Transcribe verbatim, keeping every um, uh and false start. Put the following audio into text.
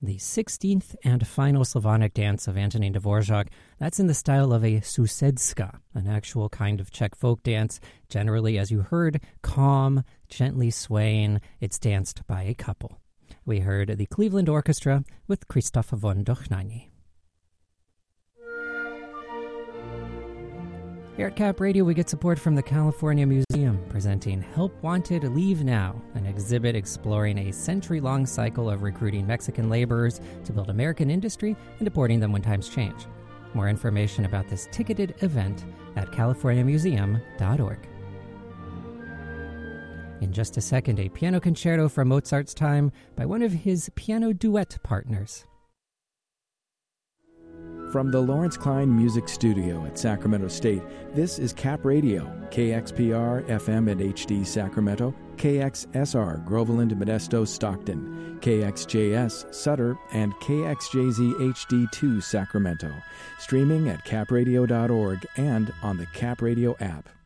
The sixteenth and final Slavonic dance of Antonin Dvorak, that's in the style of a susedska, an actual kind of Czech folk dance, generally, as you heard, calm, gently swaying. It's danced by a couple. We heard the Cleveland Orchestra with Krzysztof von Dohnanyi. Here at Cap Radio, we get support from the California Museum, presenting Help Wanted, Leave Now, an exhibit exploring a century-long cycle of recruiting Mexican laborers to build American industry and deporting them when times change. More information about this ticketed event at california museum dot org. In just a second, a piano concerto from Mozart's time by one of his piano duet partners. From the Lawrence Klein Music Studio at Sacramento State, this is Cap Radio, K X P R, F M and H D Sacramento, K X S R, Groveland, Modesto, Stockton, K X J S, Sutter, and K X J Z H D two, Sacramento. Streaming at cap radio dot org and on the Cap Radio app.